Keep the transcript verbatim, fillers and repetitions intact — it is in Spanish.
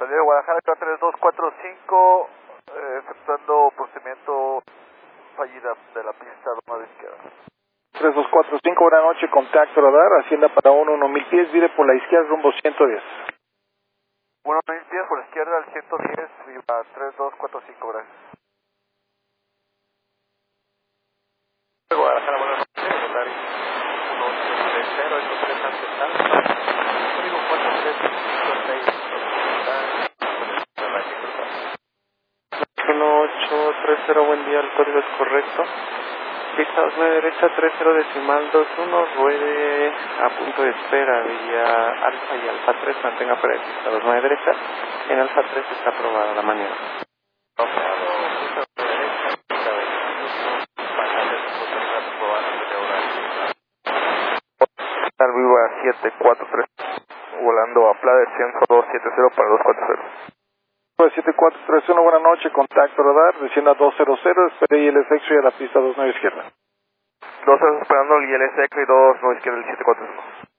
Salida de Guadalajara, tres dos cuatro cinco, eh, efectuando procedimiento fallida de la pista de izquierda. tres dos cuatro cinco, buena noche, contacto radar, Hacienda para uno, uno mil pies, vire por la izquierda, rumbo ciento diez. uno mil pies por la izquierda al ciento diez, viva tres dos cuatro cinco, gracias. Guadalajara, buenas noches, Rotario uno ocho tres cero, esto tres Amsterdam, código cuatro tres cinco seis, uno ocho tres cero, buen día, el código es correcto. Pista dos nueve derecha, tres cero decimal dos uno, ruede a punto de espera vía alfa y alfa tres, mantenga fuera de pista dos nueve derecha, en alfa tres está aprobada la maniobra. Viva siete cuatro tres, volando a Playa ciento dos siete cero para dos cuatro cero. siete cuatro tres uno, buena noche, contacto radar, descienda dos cero cero, espere I L S X y a la pista dos nueve izquierda. dos esperando el I L S X y dos nueve izquierda el siete cuatro uno.